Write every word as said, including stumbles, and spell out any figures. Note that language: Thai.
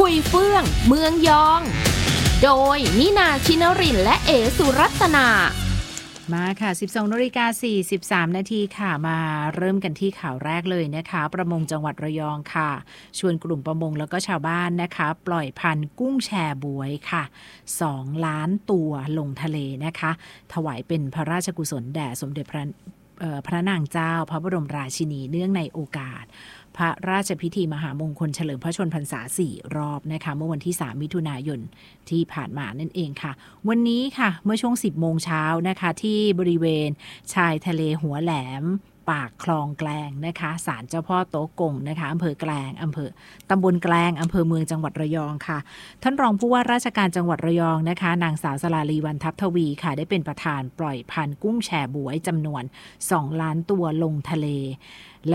ยเฟื่องเมืองยองโดยนินาชินรินทร์และเอสุรัตนามาค่ะ สิบสองนาฬิกาสี่สิบสาม นาทีค่ะมาเริ่มกันที่ข่าวแรกเลยนะคะประมงจังหวัดระยองค่ะชวนกลุ่มประมงแล้วก็ชาวบ้านนะคะปล่อยพันธุ์กุ้งแชบ๊วยค่ะสองล้านตัวลงทะเลนะคะถวายเป็นพระราชกุศลแด่สมเด็จพระพระนางเจ้าพระบรมราชินีเนื่องในโอกาสพระราชพิธีมหามงคลเฉลิมพระชนมพรรษาสี่รอบนะคะเมื่อวันที่สามมิถุนายนที่ผ่านมานั่นเองค่ะวันนี้ค่ะเมื่อช่วงสิบโมงเช้านะคะที่บริเวณชายทะเลหัวแหลมปากคลองแกลงนะคะศาลเจ้าพ่อโต๊ะกงนะคะอำเภอแกลงอำเภอตำบลแกลงอำเภอเมืองจังหวัดระยองค่ะท่านรองผู้ว่าราชการจังหวัดระยองนะคะนางสาวสลาลีวรรณทัพทวีค่ะได้เป็นประธานปล่อยพันธุ์กุ้งแชบ๊วยจำนวนสองล้านตัวลงทะเล